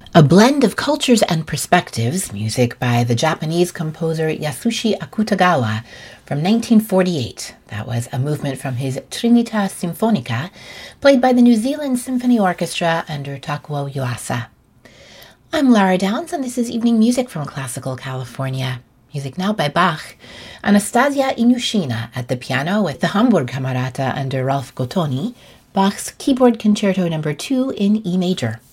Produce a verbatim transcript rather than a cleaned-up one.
A blend of cultures and perspectives, music by the Japanese composer Yasushi Akutagawa from nineteen forty-eight. That was a movement from his Trinitas Symphonica, played by the New Zealand Symphony Orchestra under Takuo Yuasa. I'm Lara Downs, and this is Evening Music from Classical California. Music now by Bach. Anastasia Inushina at the piano with the Hamburg Camerata under Ralph Gottoni, Bach's Keyboard Concerto number two in E major.